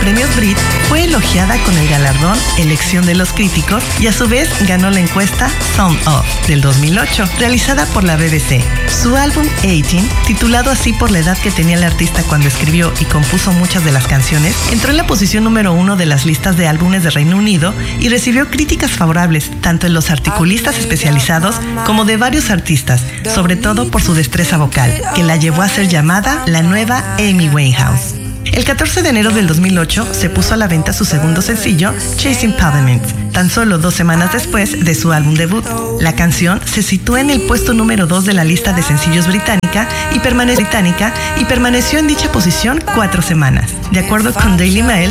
premios Brit, fue elogiada con el galardón Elección de los Críticos y a su vez ganó la encuesta Sound Off del 2008, realizada por la BBC. Su álbum 18, titulado así por la edad que tenía el artista cuando escribió y compuso muchas de las canciones, entró en la posición número 1 de las listas de álbumes de Reino Unido y recibió críticas favorables tanto en los articulistas especializados como de varios artistas, sobre todo por su destreza vocal, que la llevó a ser llamada la nueva Amy Winehouse. El 14 de enero del 2008 se puso a la venta su segundo sencillo, Chasing Pavements, tan solo 2 semanas después de su álbum debut. La canción se sitúa en el puesto número 2 de la lista de sencillos británica y permaneció en dicha posición 4 semanas. De acuerdo con Daily Mail,